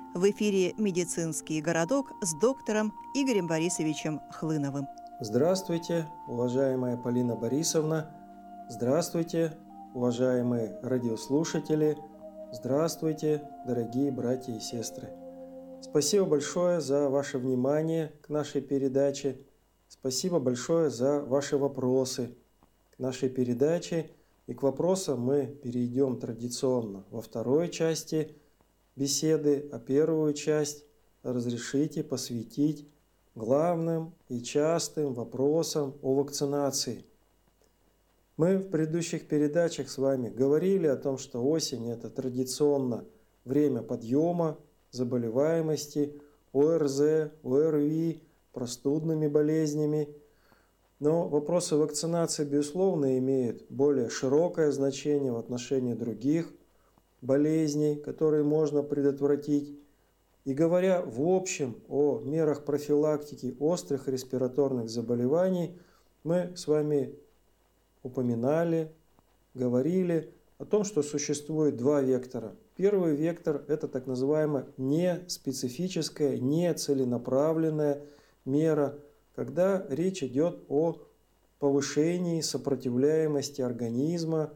В эфире «Медицинский городок» с доктором Игорем Борисовичем Хлыновым. Здравствуйте, уважаемая Полина Борисовна. Здравствуйте, уважаемые радиослушатели. Здравствуйте, дорогие братья и сестры. Спасибо большое за ваше внимание к нашей передаче. Спасибо большое за ваши вопросы к нашей передаче. И к вопросам мы перейдем традиционно во второй части беседы, а первую часть разрешите посвятить главным и частым вопросам о вакцинации. Мы в предыдущих передачах с вами говорили о том, что осень – это традиционно время подъема заболеваемости ОРЗ, ОРВИ, простудными болезнями. Но вопросы вакцинации, безусловно, имеют более широкое значение в отношении других болезней, которые можно предотвратить. И говоря в общем о мерах профилактики острых респираторных заболеваний, мы с вами упоминали, говорили о том, что существует два вектора. Первый вектор – это так называемая неспецифическая, нецеленаправленная мера, когда речь идет о повышении сопротивляемости организма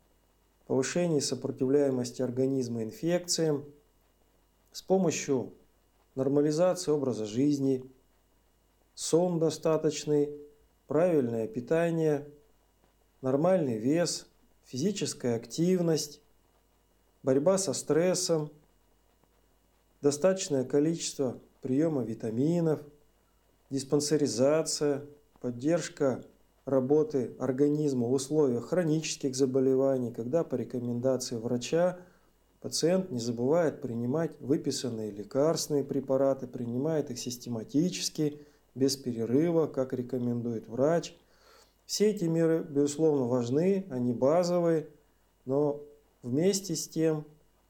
инфекциям с помощью нормализации образа жизни, сон достаточный, правильное питание, нормальный вес, физическая активность, борьба со стрессом, достаточное количество приема витаминов, диспансеризация, поддержка работы организма в условиях хронических заболеваний, когда по рекомендации врача пациент не забывает принимать выписанные лекарственные препараты, принимает их систематически, без перерыва, как рекомендует врач. Все эти меры, безусловно, важны, они базовые, но вместе с тем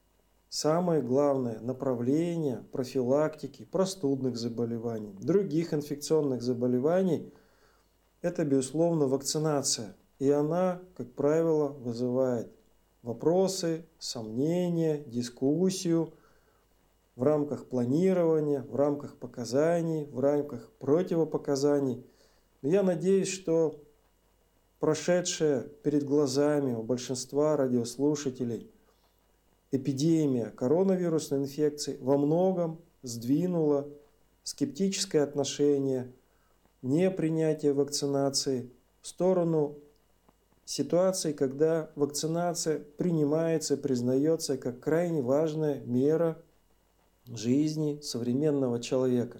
самое главное направление профилактики простудных заболеваний, других инфекционных заболеваний – это, безусловно, вакцинация. И она, как правило, вызывает вопросы, сомнения, дискуссию в рамках планирования, в рамках показаний, в рамках противопоказаний. Но я надеюсь, что прошедшая перед глазами у большинства радиослушателей эпидемия коронавирусной инфекции во многом сдвинула скептическое отношение, непринятие вакцинации в сторону ситуации, когда вакцинация принимается, признается как крайне важная мера жизни современного человека.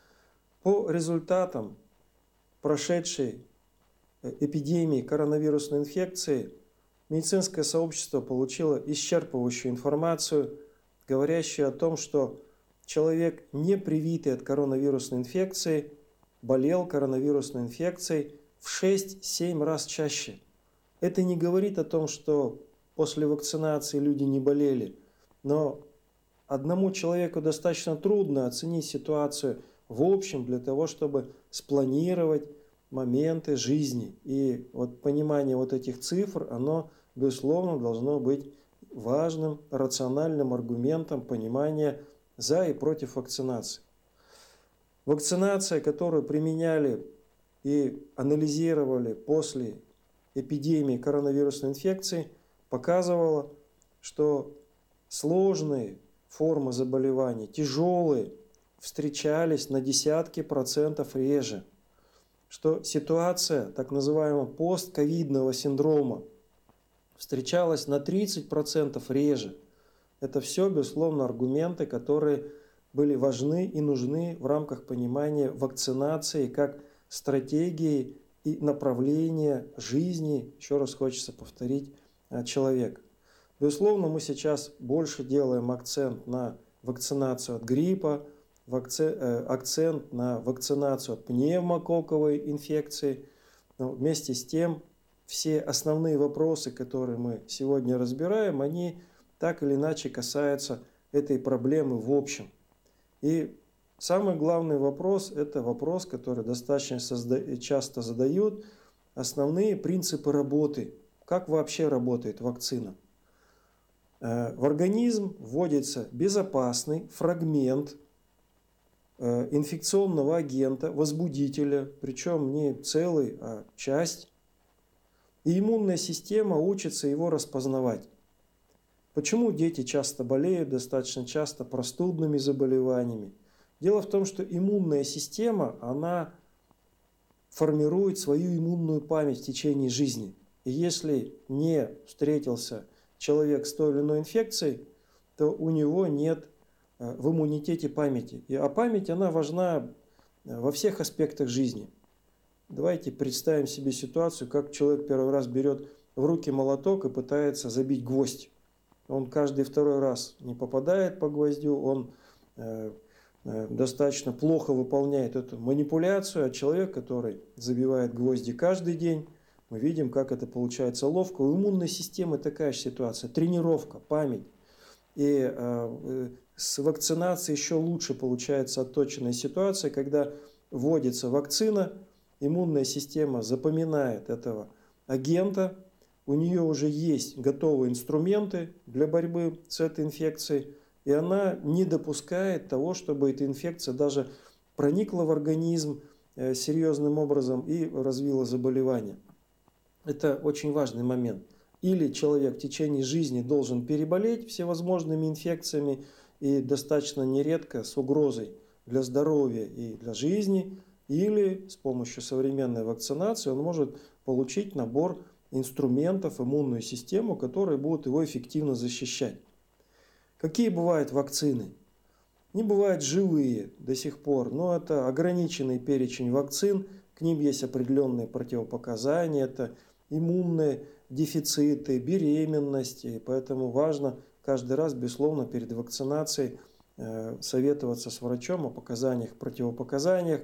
По результатам прошедшей эпидемии коронавирусной инфекции медицинское сообщество получило исчерпывающую информацию, говорящую о том, что человек, не привитый от коронавирусной инфекции, болел коронавирусной инфекцией в 6-7 раз чаще. Это не говорит о том, что после вакцинации люди не болели, но одному человеку достаточно трудно оценить ситуацию в общем для того, чтобы спланировать моменты жизни. И вот понимание вот этих цифр, оно, безусловно, должно быть важным рациональным аргументом понимания за и против вакцинации. Вакцинация, которую применяли и анализировали после эпидемии коронавирусной инфекции, показывала, что сложные формы заболеваний, тяжелые, встречались на десятки процентов реже, что ситуация так называемого постковидного синдрома встречалась на 30% реже. Это все, безусловно, аргументы, которые были важны и нужны в рамках понимания вакцинации как стратегии и направления жизни, еще раз хочется повторить, человека. Безусловно, мы сейчас больше делаем акцент на вакцинацию от гриппа, акцент на вакцинацию от пневмококковой инфекции. Но вместе с тем, все основные вопросы, которые мы сегодня разбираем, они так или иначе касаются этой проблемы в общем. И самый главный вопрос – это вопрос, который достаточно часто задают, основные принципы работы. Как вообще работает вакцина? В организм вводится безопасный фрагмент инфекционного агента, возбудителя, причем не целый, а часть. И иммунная система учится его распознавать. Почему дети часто болеют, достаточно часто простудными заболеваниями? Дело в том, что иммунная система, она формирует свою иммунную память в течение жизни. И если не встретился человек с той или иной инфекцией, то у него нет в иммунитете памяти. А память, она важна во всех аспектах жизни. Давайте представим себе ситуацию, как человек первый раз берет в руки молоток и пытается забить гвоздь. Он каждый второй раз не попадает по гвоздю, он достаточно плохо выполняет эту манипуляцию, а человек, который забивает гвозди каждый день, мы видим, как это получается ловко. У иммунной системы такая же ситуация, тренировка, память. И с вакцинацией еще лучше получается отточенная ситуация, когда вводится вакцина, иммунная система запоминает этого агента, у нее уже есть готовые инструменты для борьбы с этой инфекцией, и она не допускает того, чтобы эта инфекция даже проникла в организм серьезным образом и развила заболевание. Это очень важный момент. Или человек в течение жизни должен переболеть всевозможными инфекциями и достаточно нередко с угрозой для здоровья и для жизни, или с помощью современной вакцинации он может получить набор инструментов, иммунную систему, которые будут его эффективно защищать. Какие бывают вакцины? Не бывают живые до сих пор, но это ограниченный перечень вакцин, к ним есть определенные противопоказания, это иммунные дефициты, беременности, поэтому важно каждый раз, безусловно, перед вакцинацией советоваться с врачом о показаниях, противопоказаниях.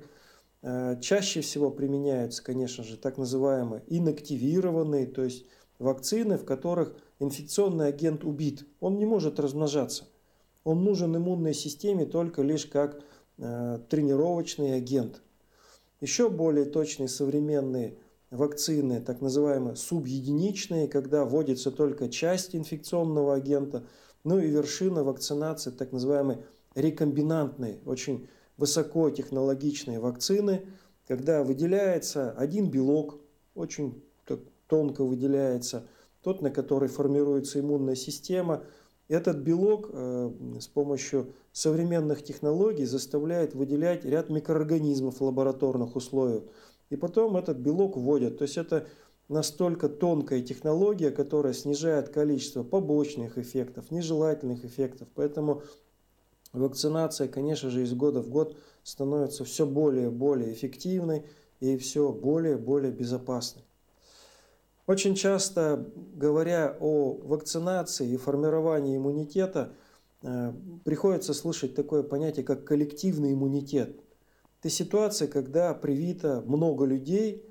Чаще всего применяются, конечно же, так называемые инактивированные, то есть вакцины, в которых инфекционный агент убит. Он не может размножаться. Он нужен иммунной системе только лишь как тренировочный агент. Еще более точные современные вакцины, так называемые субъединичные, когда вводится только часть инфекционного агента. Ну и вершина вакцинации, так называемые рекомбинантные, очень высокотехнологичные вакцины, когда выделяется один белок, очень тонко выделяется, тот, на который формируется иммунная система. Этот белок с помощью современных технологий заставляет выделять ряд микроорганизмов в лабораторных условиях. И потом этот белок вводят. То есть это настолько тонкая технология, которая снижает количество побочных эффектов, нежелательных эффектов. Поэтому вакцинация, конечно же, из года в год становится все более и более эффективной и все более и более безопасной. Очень часто, говоря о вакцинации и формировании иммунитета, приходится слышать такое понятие, как коллективный иммунитет. Это ситуация, когда привито много людей,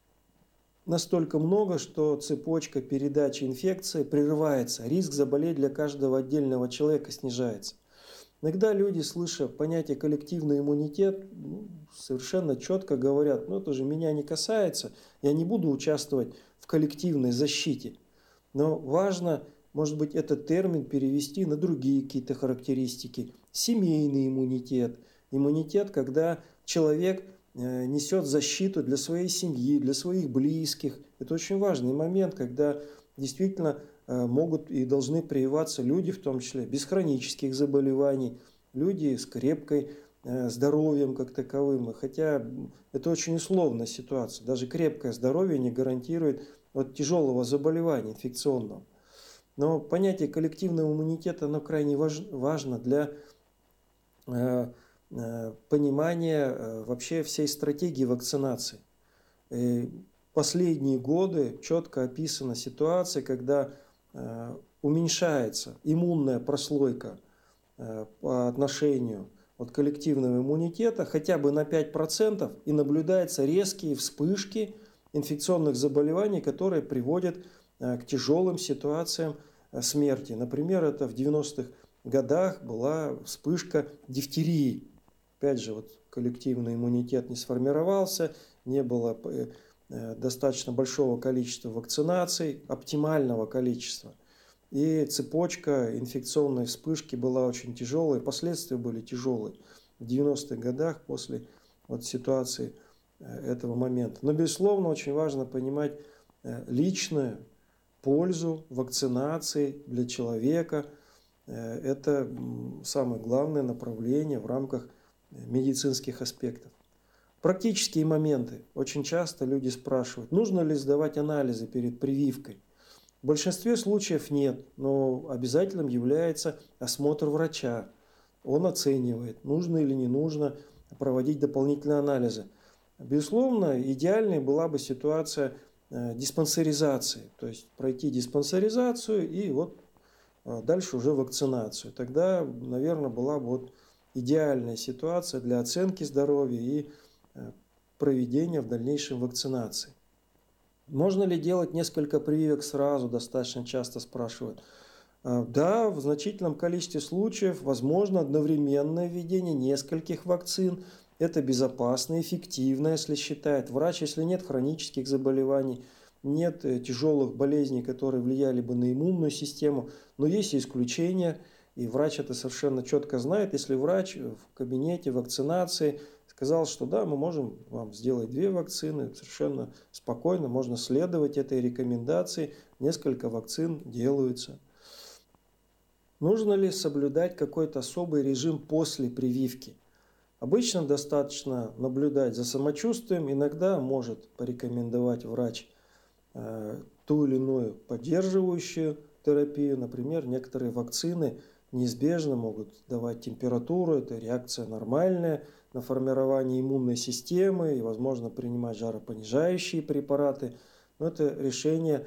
настолько много, что цепочка передачи инфекции прерывается, риск заболеть для каждого отдельного человека снижается. Иногда люди, слыша понятие коллективный иммунитет, совершенно четко говорят, это же меня не касается, я не буду участвовать в коллективной защите. Но важно, может быть, этот термин перевести на другие какие-то характеристики. Семейный иммунитет. Иммунитет, когда человек несет защиту для своей семьи, для своих близких. Это очень важный момент, когда действительно могут и должны прививаться люди, в том числе без хронических заболеваний, люди с крепкой здоровьем как таковым. Хотя это очень условная ситуация. Даже крепкое здоровье не гарантирует от тяжелого заболевания инфекционного. Но понятие коллективного иммунитета, оно крайне важно для понимания вообще всей стратегии вакцинации. Последние годы четко описана ситуация, когда уменьшается иммунная прослойка по отношению от коллективного иммунитета хотя бы на 5%, и наблюдаются резкие вспышки инфекционных заболеваний, которые приводят к тяжелым ситуациям смерти. Например, это в 90-х годах была вспышка дифтерии. Опять же, коллективный иммунитет не сформировался, не было достаточно большого количества вакцинаций, оптимального количества. и цепочка инфекционной вспышки была очень тяжелой, последствия были тяжелые в 90-х годах после ситуации этого момента. Но, безусловно, очень важно понимать личную пользу вакцинации для человека. Это самое главное направление в рамках медицинских аспектов. Практические моменты. Очень часто люди спрашивают, нужно ли сдавать анализы перед прививкой. В большинстве случаев нет, но обязательным является осмотр врача. Он оценивает, нужно или не нужно проводить дополнительные анализы. Безусловно, идеальной была бы ситуация диспансеризации, то есть пройти диспансеризацию и дальше уже вакцинацию. Тогда, наверное, была бы идеальная ситуация для оценки здоровья и проведения в дальнейшем вакцинации. Можно ли делать несколько прививок сразу, достаточно часто спрашивают. Да, в значительном количестве случаев возможно одновременное введение нескольких вакцин. Это безопасно, эффективно, если считает врач, если нет хронических заболеваний, нет тяжелых болезней, которые влияли бы на иммунную систему. Но есть и исключения, и врач это совершенно четко знает. Если врач в кабинете вакцинации сказал, что да, мы можем вам сделать 2 вакцины, совершенно спокойно, можно следовать этой рекомендации, несколько вакцин делаются. Нужно ли соблюдать какой-то особый режим после прививки? Обычно достаточно наблюдать за самочувствием, иногда может порекомендовать врач ту или иную поддерживающую терапию. Например, некоторые вакцины неизбежно могут давать температуру, это реакция нормальная на формирование иммунной системы, и возможно принимать жаропонижающие препараты. Но это решение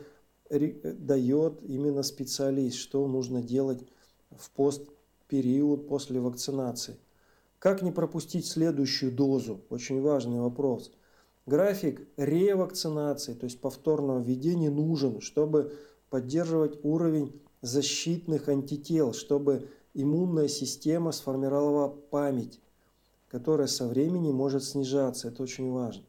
дает именно специалист, что нужно делать в постпериод после вакцинации. Как не пропустить следующую дозу? Очень важный вопрос. График ревакцинации, то есть повторного введения, нужен, чтобы поддерживать уровень защитных антител, чтобы иммунная система сформировала память, которая со временем может снижаться. Это очень важно.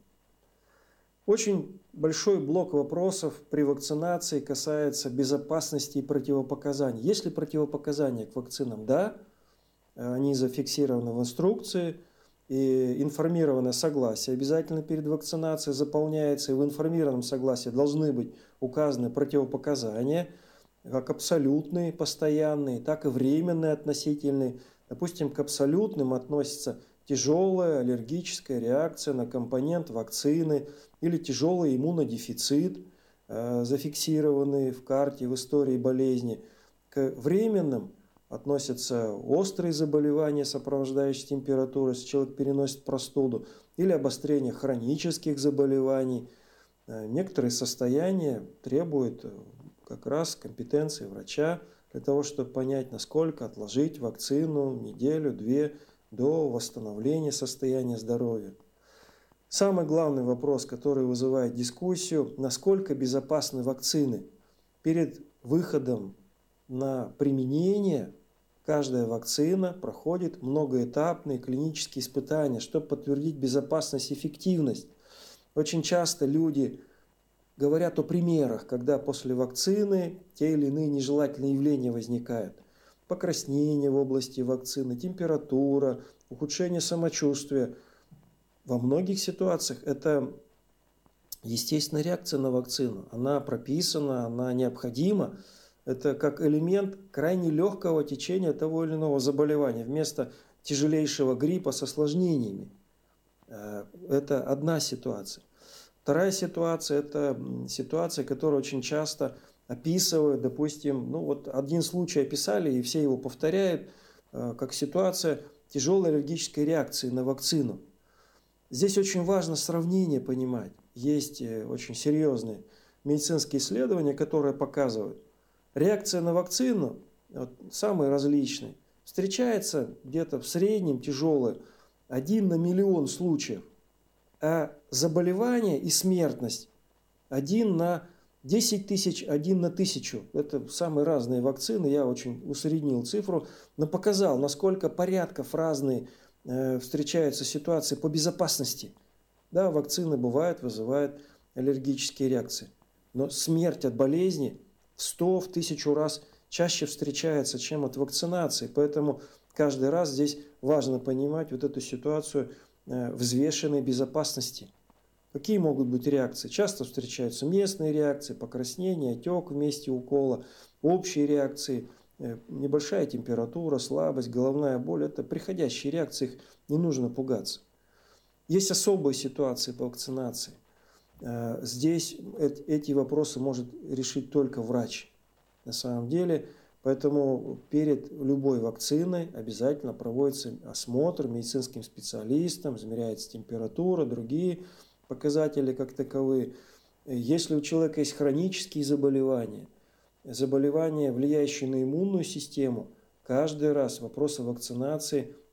Очень большой блок вопросов при вакцинации касается безопасности и противопоказаний. Есть ли противопоказания к вакцинам? Да, они зафиксированы в инструкции, и информированное согласие обязательно перед вакцинацией заполняется, и в информированном согласии должны быть указаны противопоказания, как абсолютные, постоянные, так и временные, относительные. Допустим, к абсолютным относится тяжелая аллергическая реакция на компонент вакцины или тяжелый иммунодефицит, зафиксированный в карте, в истории болезни. К временным относятся острые заболевания, сопровождающие температурой, если человек переносит простуду, или обострение хронических заболеваний. Некоторые состояния требуют как раз компетенции врача для того, чтобы понять, насколько отложить вакцину неделю-две до восстановления состояния здоровья. Самый главный вопрос, который вызывает дискуссию, насколько безопасны вакцины. Перед выходом на применение каждая вакцина проходит многоэтапные клинические испытания, чтобы подтвердить безопасность и эффективность. Очень часто люди говорят о примерах, когда после вакцины те или иные нежелательные явления возникают. Покраснение в области вакцины, температура, ухудшение самочувствия. Во многих ситуациях это естественная реакция на вакцину. Она прописана, она необходима. Это как элемент крайне легкого течения того или иного заболевания вместо тяжелейшего гриппа с осложнениями. Это одна ситуация. Вторая ситуация – это ситуация, которую очень часто описывают, допустим, один случай описали, и все его повторяют, как ситуация тяжелой аллергической реакции на вакцину. Здесь очень важно сравнение понимать. Есть очень серьезные медицинские исследования, которые показывают, реакция на вакцину, самые различные, встречается где-то в среднем тяжелая 1 на миллион случаев, а заболевание и смертность 1 на 10 тысяч, 1 на 1000. Это самые разные вакцины, я очень усреднил цифру, но показал, насколько порядков разные встречаются ситуации по безопасности. Да, вакцины бывают, вызывают аллергические реакции, но смерть от болезни в 100, в 1000 раз чаще встречается, чем от вакцинации. Поэтому каждый раз здесь важно понимать вот эту ситуацию взвешенной безопасности. Какие могут быть реакции? Часто встречаются местные реакции, покраснение, отек в месте укола, общие реакции, небольшая температура, слабость, головная боль. Это приходящие реакции, их не нужно пугаться. Есть особые ситуации по вакцинации. Здесь эти вопросы может решить только врач. На самом деле, поэтому перед любой вакциной обязательно проводится осмотр медицинским специалистом, измеряется температура, другие показатели как таковые. Если у человека есть хронические заболевания, влияющие на иммунную систему, каждый раз вопрос о вакцинации